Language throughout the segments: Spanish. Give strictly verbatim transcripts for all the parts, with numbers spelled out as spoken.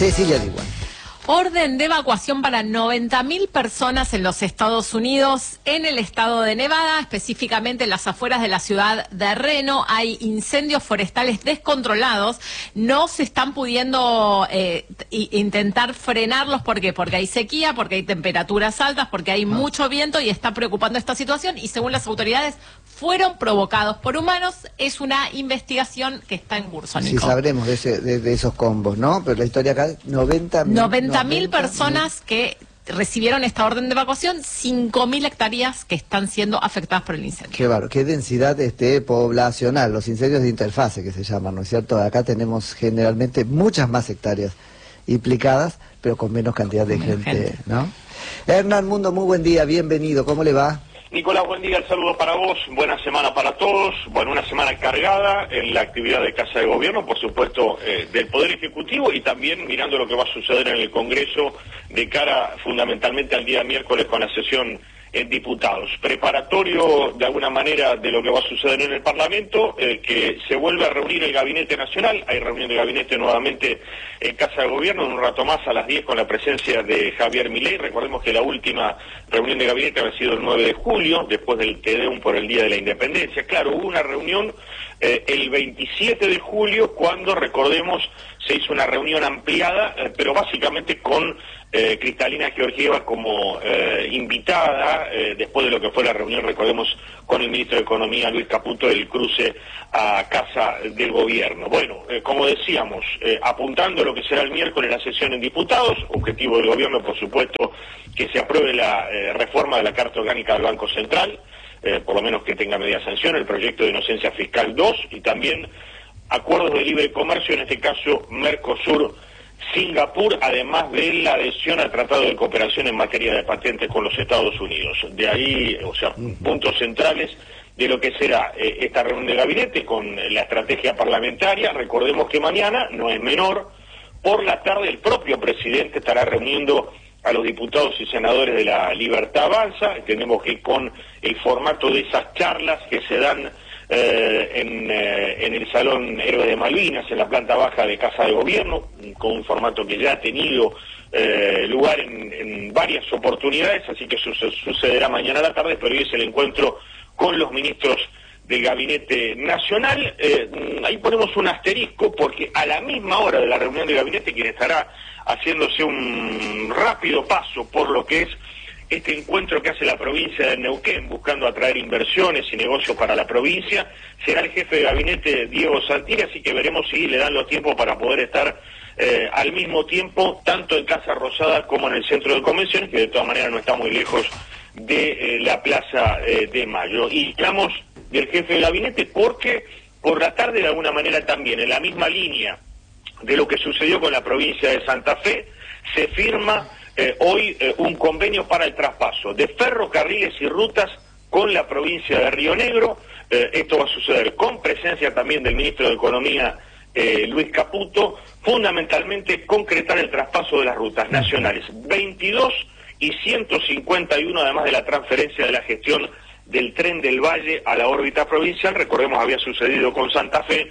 Cecilia Diwan. Orden de evacuación para noventa mil personas en los Estados Unidos. En el estado de Nevada, específicamente en las afueras de la ciudad de Reno, hay incendios forestales descontrolados. No se están pudiendo eh, intentar frenarlos. ¿Por qué? Porque hay sequía, porque hay temperaturas altas, porque hay mucho viento y está preocupando esta situación. Y según las autoridades, fueron provocados por humanos. Es una investigación que está en curso, Nico. Sí, sabremos de, ese, de, de esos combos, ¿no? Pero la historia acá, noventa mil personas que recibieron esta orden de evacuación, cinco mil hectáreas que están siendo afectadas por el incendio. Qué bárbaro, qué densidad este, poblacional, los incendios de interfase que se llaman, ¿no es cierto? Acá tenemos generalmente muchas más hectáreas implicadas, pero con menos cantidad de gente, gente, ¿no? Hernán Mundo, muy buen día, bienvenido, ¿cómo le va? Nicolás, buen día, el saludo para vos, buena semana para todos, bueno, una semana cargada en la actividad de Casa de Gobierno, por supuesto, eh, del Poder Ejecutivo y también mirando lo que va a suceder en el Congreso de cara fundamentalmente al día miércoles con la sesión en diputados. Preparatorio de alguna manera de lo que va a suceder en el Parlamento, eh, que se vuelve a reunir el Gabinete Nacional, hay reunión de gabinete nuevamente en Casa de Gobierno, en un rato más a las diez con la presencia de Javier Milei. Recordemos que la última reunión de gabinete había sido el nueve de julio, después del Te Deum por el Día de la Independencia. Claro, hubo una reunión eh, el veintisiete de julio, cuando, recordemos, se hizo una reunión ampliada, eh, pero básicamente con Eh, Cristalina Georgieva como eh, invitada, eh, después de lo que fue la reunión, recordemos, con el ministro de Economía, Luis Caputo, del cruce a Casa del Gobierno. Bueno, eh, como decíamos, eh, apuntando a lo que será el miércoles la sesión en diputados, objetivo del Gobierno, por supuesto, que se apruebe la eh, reforma de la Carta Orgánica del Banco Central, eh, por lo menos que tenga media sanción, el proyecto de inocencia fiscal dos, y también acuerdos de libre comercio, en este caso Mercosur, Singapur, además de la adhesión al Tratado de Cooperación en materia de patentes con los Estados Unidos. De ahí, o sea, puntos centrales de lo que será eh, esta reunión de gabinete con la estrategia parlamentaria. Recordemos que mañana, no es menor, por la tarde el propio presidente estará reuniendo a los diputados y senadores de la Libertad Avanza. Tenemos que con el formato de esas charlas que se dan Eh, en, eh, en el Salón Héroes de Malvinas, en la planta baja de Casa de Gobierno, con un formato que ya ha tenido eh, lugar en, en varias oportunidades, así que su sucederá mañana a la tarde, pero hoy es el encuentro con los ministros del Gabinete Nacional. Eh, ahí ponemos un asterisco, porque a la misma hora de la reunión de gabinete, quien estará haciéndose un rápido paso por lo que es este encuentro que hace la provincia de Neuquén, buscando atraer inversiones y negocios para la provincia, será el jefe de gabinete Diego Santilli, así que veremos si le dan los tiempos para poder estar eh, al mismo tiempo, tanto en Casa Rosada como en el Centro de Convenciones, que de todas maneras no está muy lejos de eh, la Plaza eh, de Mayo. Y hablamos del jefe de gabinete porque por la tarde, de alguna manera también, en la misma línea de lo que sucedió con la provincia de Santa Fe, se firma Eh, hoy eh, un convenio para el traspaso de ferrocarriles y rutas con la provincia de Río Negro. Eh, esto va a suceder con presencia también del ministro de Economía, eh, Luis Caputo, fundamentalmente concretar el traspaso de las rutas nacionales veintidós y ciento cincuenta y uno, además de la transferencia de la gestión del Tren del Valle a la órbita provincial. Recordemos, había sucedido con Santa Fe,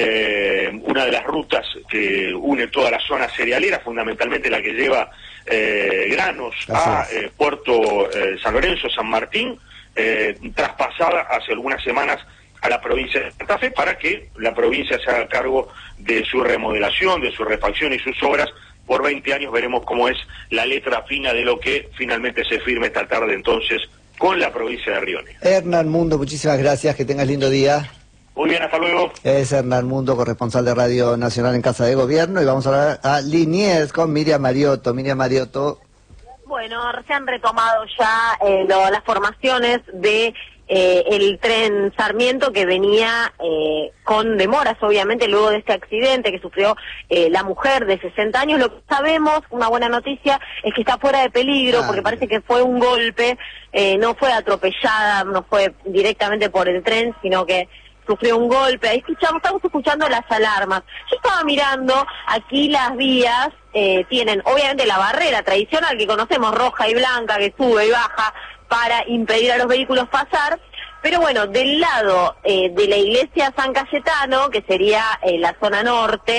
eh, una de las rutas que une toda la zona cerealera, fundamentalmente la que lleva eh, granos a eh, Puerto eh, San Lorenzo, San Martín, eh, traspasada hace algunas semanas a la provincia de Santa Fe para que la provincia se haga cargo de su remodelación, de su refacción y sus obras. Por veinte años veremos cómo es la letra fina de lo que finalmente se firme esta tarde entonces con la provincia de Río Negro. Hernán Mundo, muchísimas gracias, que tengas lindo día. Muy bien, hasta luego. Es Hernán Mundo, corresponsal de Radio Nacional en Casa de Gobierno, y vamos a hablar a Liniers con Miriam Mariotto. Miriam Mariotto. Bueno, se han retomado ya eh, lo, las formaciones de eh, el tren Sarmiento, que venía eh, con demoras, obviamente, luego de este accidente que sufrió eh, la mujer de sesenta años. Lo que sabemos, una buena noticia, es que está fuera de peligro, ah, porque parece que fue un golpe, eh, no fue atropellada, no fue directamente por el tren, sino que sufrió un golpe. Ahí escuchamos, estamos escuchando las alarmas. Yo estaba mirando, aquí las vías eh, tienen obviamente la barrera tradicional que conocemos, roja y blanca, que sube y baja para impedir a los vehículos pasar, pero bueno, del lado eh, de la iglesia San Cayetano, que sería eh, la zona norte,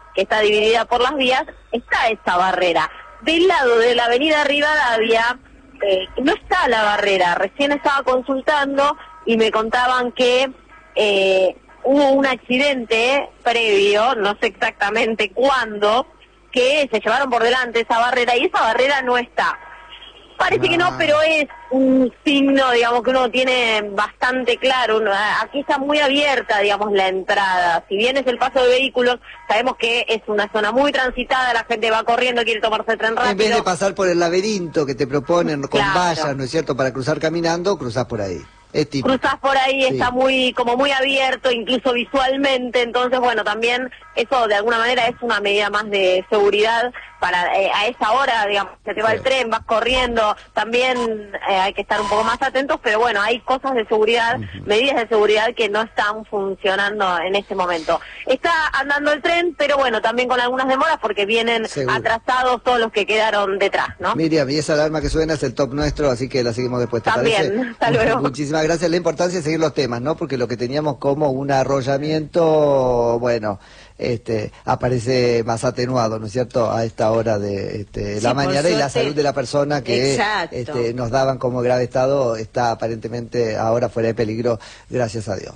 que está dividida por las vías, está esa barrera. Del lado de la avenida Rivadavia eh, no está la barrera. Recién estaba consultando y me contaban que eh, hubo un accidente previo, no sé exactamente cuándo, que se llevaron por delante esa barrera y esa barrera no está. Parece ah. que no, pero es un signo, digamos, que uno tiene bastante claro. Uno, aquí está muy abierta, digamos, la entrada. Si bien es el paso de vehículos, sabemos que es una zona muy transitada, la gente va corriendo, quiere tomarse el tren rápido. En vez de pasar por el laberinto que te proponen con claro. vallas, ¿no es cierto?, para cruzar caminando, cruzás por ahí. Cruzás por ahí, sí. Está muy como muy abierto, incluso visualmente, entonces bueno, también eso de alguna manera es una medida más de seguridad para eh, a esa hora, digamos, se te va sí. el tren, vas corriendo, también eh, hay que estar un poco más atentos, pero bueno, hay cosas de seguridad, uh-huh. medidas de seguridad que no están funcionando en este momento. Está andando el tren, pero bueno, también con algunas demoras porque vienen Seguro. atrasados todos los que quedaron detrás, ¿no? Miriam, y esa alarma que suena es el top nuestro, así que la seguimos después, ¿te También, parece? Hasta luego. Muchísimas gracias. La importancia es seguir los temas, ¿no? Porque lo que teníamos como un arrollamiento, bueno, este, aparece más atenuado, ¿no es cierto?, a esta hora de este, sí, la mañana suerte. Y la salud de la persona que este, nos daban como grave estado está aparentemente ahora fuera de peligro, gracias a Dios.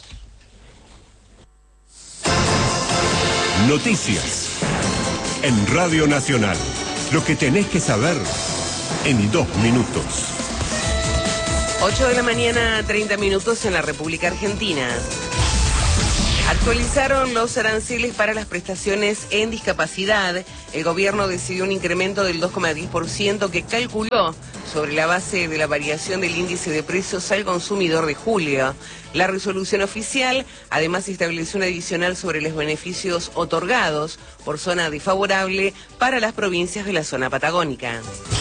Noticias en Radio Nacional. Lo que tenés que saber en dos minutos. ocho de la mañana, treinta minutos en la República Argentina. Actualizaron los aranceles para las prestaciones en discapacidad. El gobierno decidió un incremento del dos coma diez por ciento que calculó sobre la base de la variación del índice de precios al consumidor de julio. La resolución oficial además estableció un adicional sobre los beneficios otorgados por zona desfavorable para las provincias de la zona patagónica.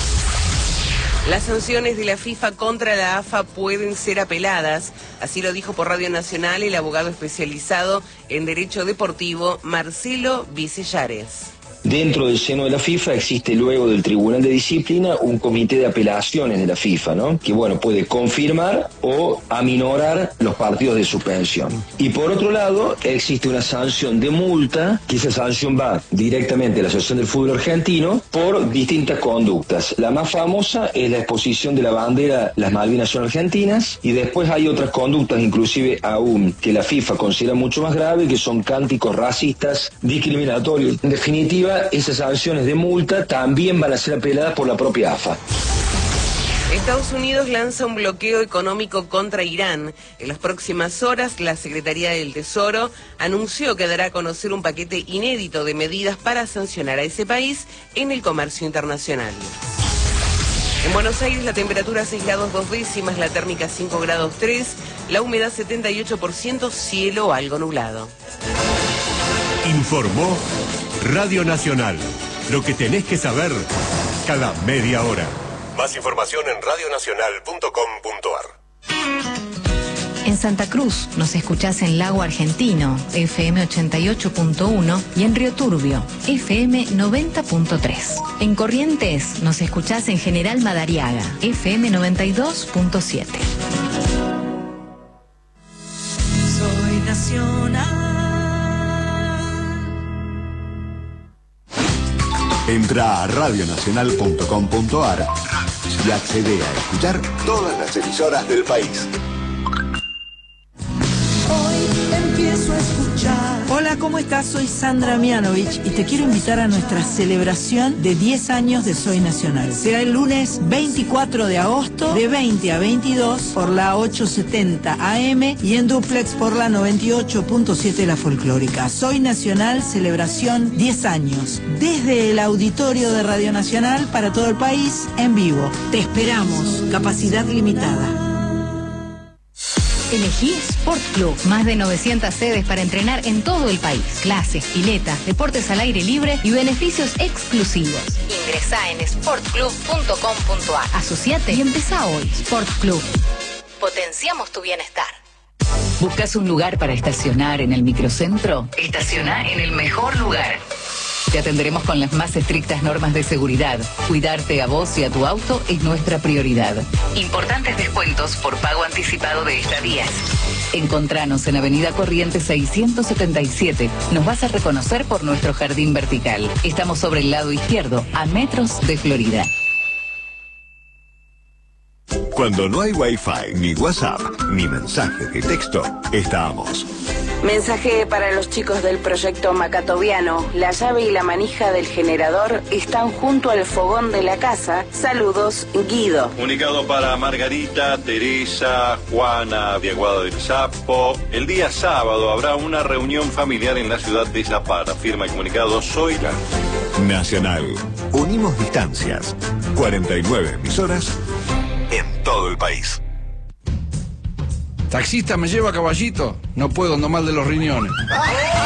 Las sanciones de la FIFA contra la A F A pueden ser apeladas, así lo dijo por Radio Nacional el abogado especializado en Derecho Deportivo Marcelo Vicellares. Dentro del seno de la FIFA existe luego del Tribunal de Disciplina un comité de apelaciones de la FIFA, ¿no? Que bueno, puede confirmar o aminorar los partidos de suspensión. Y por otro lado, existe una sanción de multa, que esa sanción va directamente a la Asociación del Fútbol Argentino por distintas conductas. La más famosa es la exposición de la bandera Las Malvinas son argentinas, y después hay otras conductas, inclusive aún, que la FIFA considera mucho más grave, que son cánticos racistas, discriminatorios. En definitiva, esas sanciones de multa también van a ser apeladas por la propia A F A. Estados Unidos lanza un bloqueo económico contra Irán. En las próximas horas, la Secretaría del Tesoro anunció que dará a conocer un paquete inédito de medidas para sancionar a ese país en el comercio internacional. En Buenos Aires la temperatura seis grados dos décimas, la térmica cinco grados tres, la humedad setenta y ocho por ciento, cielo algo nublado. Informó Radio Nacional. Lo que tenés que saber cada media hora. Más información en radio nacional punto com punto ar. En Santa Cruz nos escuchás en Lago Argentino, F M ochenta y ocho punto uno, y en Río Turbio, F M noventa punto tres. En Corrientes nos escuchás en General Madariaga, F M noventa y dos punto siete. Soy nacional. Entra a radio nacional punto com punto ar y accede a escuchar todas las emisoras del país. Hoy empiezo a escuchar. Hola, ¿cómo estás? Soy Sandra Mianovich y te quiero invitar a nuestra celebración de diez años de Soy Nacional. Será el lunes veinticuatro de agosto de veinte a veintidós por la ochocientos setenta A M y en duplex por la noventa y ocho punto siete La Folclórica. Soy Nacional, celebración diez años. Desde el auditorio de Radio Nacional para todo el país, en vivo. Te esperamos. Capacidad limitada. Elegí Sport Club. Más de novecientas sedes para entrenar en todo el país. Clases, piletas, deportes al aire libre y beneficios exclusivos. Ingresá en sport club punto com punto ar. Asociate y empezá hoy. Sport Club. Potenciamos tu bienestar. ¿Buscas un lugar para estacionar en el microcentro? Estaciona en el mejor lugar. Te atenderemos con las más estrictas normas de seguridad. Cuidarte a vos y a tu auto es nuestra prioridad. Importantes descuentos por pago anticipado de estadías. Encontranos en Avenida Corrientes seiscientos setenta y siete. Nos vas a reconocer por nuestro jardín vertical. Estamos sobre el lado izquierdo, a metros de Florida. Cuando no hay Wi-Fi, ni WhatsApp, ni mensaje de texto, estamos. Mensaje para los chicos del proyecto Macatoviano. La llave y la manija del generador están junto al fogón de la casa. Saludos, Guido. Comunicado para Margarita, Teresa, Juana, Viaguada del Sapo. El día sábado habrá una reunión familiar en la ciudad de Zapara. Firma el comunicado Zoila. Nacional. Unimos distancias. cuarenta y nueve emisoras en todo el país. Taxista, ¿me lleva Caballito? No puedo, ando mal de los riñones.